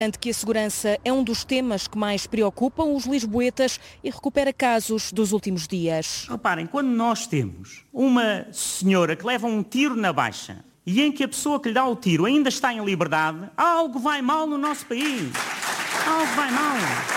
Que a segurança é um dos temas que mais preocupam os lisboetas e recupera casos dos últimos dias. Reparem, quando nós temos uma senhora que leva um tiro na baixa e em que a pessoa que lhe dá o tiro ainda está em liberdade, algo vai mal no nosso país. Algo vai mal.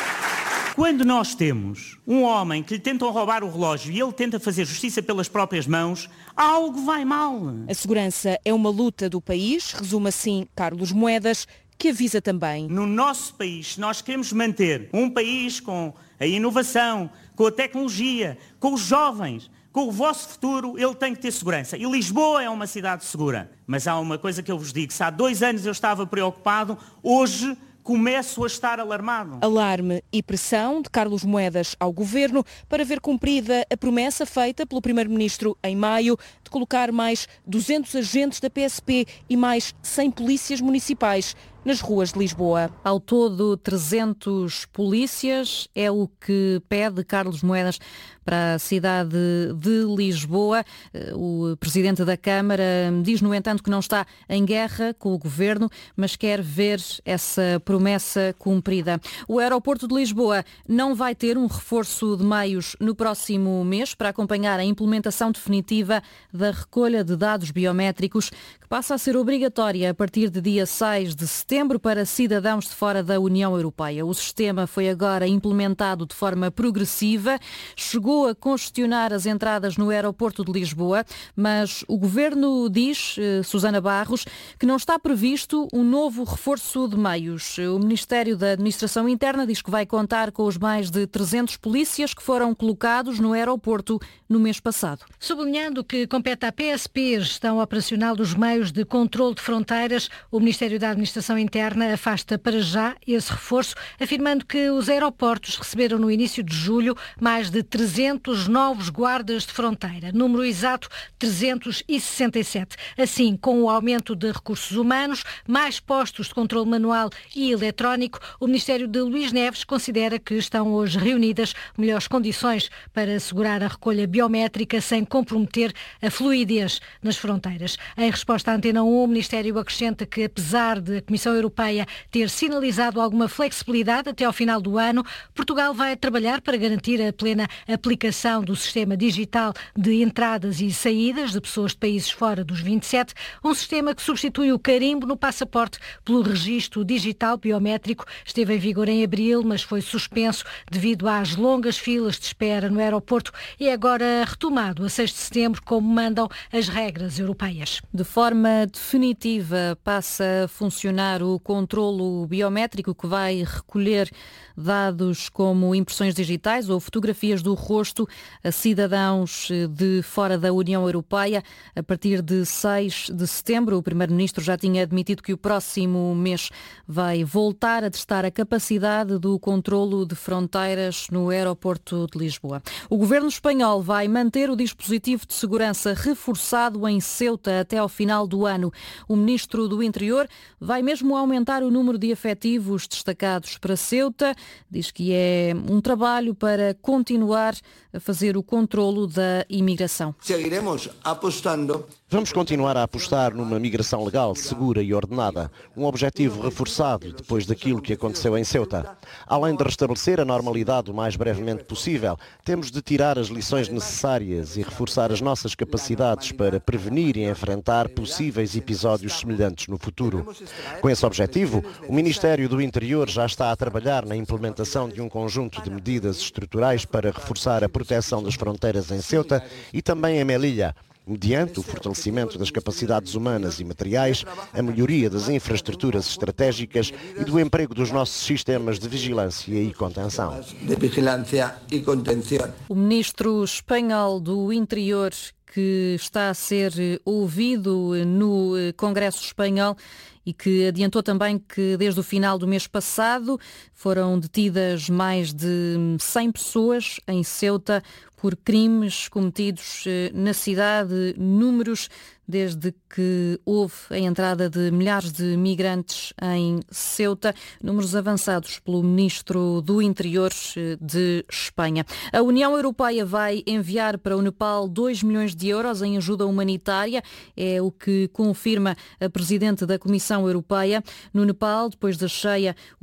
Quando nós temos um homem que lhe tentam roubar o relógio e ele tenta fazer justiça pelas próprias mãos, algo vai mal. A segurança é uma luta do país, resume assim Carlos Moedas, que avisa também. No nosso país, se nós queremos manter um país com a inovação, com a tecnologia, com os jovens, com o vosso futuro, ele tem que ter segurança. E Lisboa é uma cidade segura. Mas há uma coisa que eu vos digo, se há 2 anos eu estava preocupado, hoje começo a estar alarmado. Alarme e pressão de Carlos Moedas ao Governo para ver cumprida a promessa feita pelo Primeiro-Ministro em maio de colocar mais 200 agentes da PSP e mais 100 polícias municipais nas ruas de Lisboa. Ao todo, 300 polícias é o que pede Carlos Moedas para a cidade de Lisboa. O Presidente da Câmara diz, no entanto, que não está em guerra com o Governo, mas quer ver essa promessa cumprida. O aeroporto de Lisboa não vai ter um reforço de meios no próximo mês para acompanhar a implementação definitiva da recolha de dados biométricos, que passa a ser obrigatória a partir de dia 6 de setembro para cidadãos de fora da União Europeia. O sistema foi agora implementado de forma progressiva, chegou a congestionar as entradas no aeroporto de Lisboa, mas o Governo diz, Susana Barros, que não está previsto um novo reforço de meios. O Ministério da Administração Interna diz que vai contar com os mais de 300 polícias que foram colocados no aeroporto no mês passado. Sublinhando que compete à PSP a gestão operacional dos meios de controle de fronteiras, o Ministério da Administração Interna afasta para já esse reforço, afirmando que os aeroportos receberam no início de julho mais de 300 novos guardas de fronteira, número exato 367. Assim, com o aumento de recursos humanos, mais postos de controle manual e eletrónico, o Ministério de Luís Neves considera que estão hoje reunidas melhores condições para assegurar a recolha biométrica sem comprometer a fluidez nas fronteiras. Em resposta à Antena 1, o Ministério acrescenta que, apesar de a Comissão Europeia ter sinalizado alguma flexibilidade até ao final do ano, Portugal vai trabalhar para garantir a plena aplicação do sistema digital de entradas e saídas de pessoas de países fora dos 27, um sistema que substitui o carimbo no passaporte pelo registro digital biométrico. Esteve em vigor em abril, mas foi suspenso devido às longas filas de espera no aeroporto e é agora retomado a 6 de setembro, como mandam as regras europeias. De forma definitiva, passa a funcionar o controlo biométrico que vai recolher dados como impressões digitais ou fotografias do rosto a cidadãos de fora da União Europeia. A partir de 6 de setembro, o Primeiro-Ministro já tinha admitido que o próximo mês vai voltar a testar a capacidade do controlo de fronteiras no aeroporto de Lisboa. O Governo espanhol vai manter o dispositivo de segurança reforçado em Ceuta até ao final do ano. O Ministro do Interior vai mesmo aumentar o número de efetivos destacados para Ceuta. Diz que é um trabalho para continuar a fazer o controlo da imigração. Seguiremos apostando. Vamos continuar a apostar numa migração legal, segura e ordenada. Um objetivo reforçado depois daquilo que aconteceu em Ceuta. Além de restabelecer a normalidade o mais brevemente possível, temos de tirar as lições necessárias e reforçar as nossas capacidades para prevenir e enfrentar possíveis episódios semelhantes no futuro. Com esse objetivo, o Ministério do Interior já está a trabalhar na implementação de um conjunto de medidas estruturais para reforçar a proteção das fronteiras em Ceuta e também em Melilla, mediante o fortalecimento das capacidades humanas e materiais, a melhoria das infraestruturas estratégicas e do emprego dos nossos sistemas de vigilância e contenção. O ministro espanhol do Interior, que está a ser ouvido no Congresso espanhol e que adiantou também que desde o final do mês passado foram detidas mais de 100 pessoas em Ceuta por crimes cometidos na cidade, números desde que houve a entrada de milhares de migrantes em Ceuta, números avançados pelo Ministro do Interior de Espanha. A União Europeia vai enviar para o Nepal 2 milhões de euros em ajuda humanitária, é o que confirma a Presidente da Comissão Comissão Europeia. No Nepal, depois da cheia,